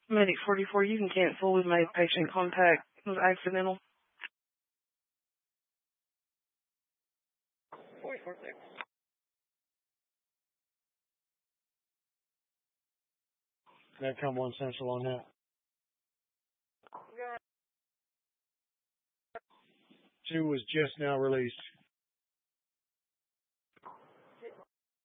Medic 44, you can cancel. We've made patient contact. It was accidental. 44-6. That come 1 Central on that. 2 was just now released.